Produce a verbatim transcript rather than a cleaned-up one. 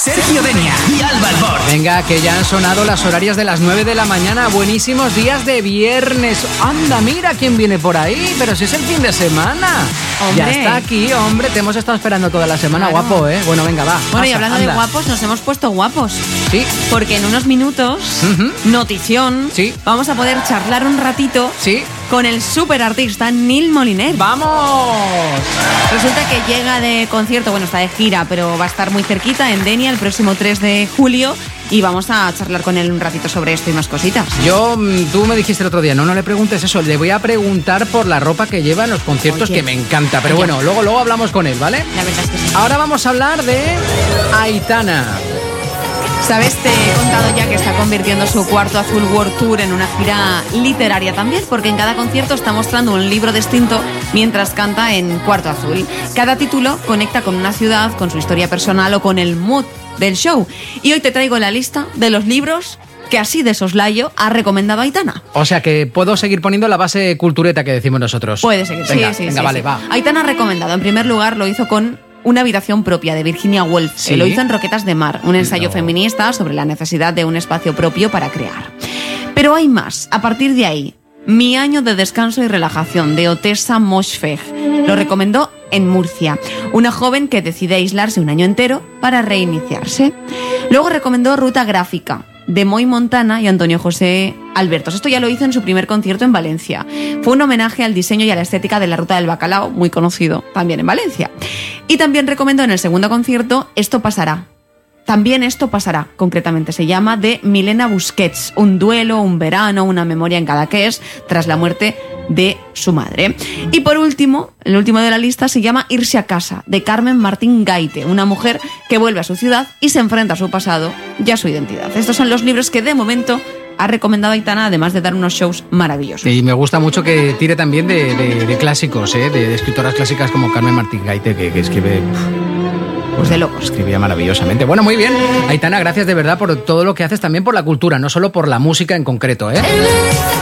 Sergio Denia y Alba Albor. Venga, que ya han sonado las horarias de las nueve de la mañana. Buenísimos días de viernes. Anda, mira quién viene por ahí. Pero si es el fin de semana. Hombre. Ya está aquí, hombre. Te hemos estado esperando toda la semana. Claro. Guapo, ¿eh? Bueno, venga, va. Bueno, y pasa, hablando anda. de guapos, nos hemos puesto guapos. Sí, Porque en unos minutos, Ujú. notición, Sí. vamos a poder charlar un ratito sí. con el superartista Neil Moliner. ¡Vamos! Resulta que llega de concierto, bueno, está de gira, pero va a estar muy cerquita en Denia el próximo tres de julio y vamos a charlar con él un ratito sobre esto y más cositas. Yo, mm, tú me dijiste el otro día, no, no le preguntes eso, le voy a preguntar por la ropa que lleva en los conciertos, Oye. que me encanta. Pero Oye. bueno, luego, luego hablamos con él, ¿vale? La verdad es que sí. Ahora vamos a hablar de Aitana. ¿Sabes? Te he contado ya que está convirtiendo su Cuarto Azul World Tour en una gira literaria también, porque en cada concierto está mostrando un libro distinto mientras canta en Cuarto Azul. Cada título conecta con una ciudad, con su historia personal o con el mood del show. Y hoy te traigo la lista de los libros que así de soslayo ha recomendado Aitana. O sea que puedo seguir poniendo la base cultureta que decimos nosotros. Puede seguir, Venga, sí, sí, venga, sí, vale, sí. va. Aitana ha recomendado, en primer lugar, lo hizo con Una habitación propia, de Virginia Woolf. Sí. Lo hizo en Roquetas de Mar, un ensayo No. feminista sobre la necesidad de un espacio propio para crear. Pero hay más. A partir de ahí, Mi año de descanso y relajación, de Otessa Moshfegh. Lo recomendó en Murcia. Una joven que decide aislarse un año entero para reiniciarse. Luego recomendó Ruta Gráfica, de Moy Montana y Antonio José Albertos. Esto ya lo hizo en su primer concierto en Valencia. Fue un homenaje al diseño y a la estética de la Ruta del Bacalao, muy conocido también en Valencia. Y también recomendó en el segundo concierto Esto pasará. También esto pasará, concretamente se llama, de Milena Busquets, un duelo, un verano, una memoria en Cadaqués, tras la muerte de su madre. Y por último, el último de la lista se llama Irse a casa, de Carmen Martín Gaite, una mujer que vuelve a su ciudad y se enfrenta a su pasado y a su identidad. Estos son los libros que de momento ha recomendado Aitana, además de dar unos shows maravillosos. Y me gusta mucho que tire también de, de, de clásicos, ¿eh? de, de escritoras clásicas como Carmen Martín Gaite, que, que escribe... Pues de locos. Escribía maravillosamente. Bueno, muy bien. Aitana, gracias de verdad por todo lo que haces también por la cultura, no solo por la música en concreto, ¿eh?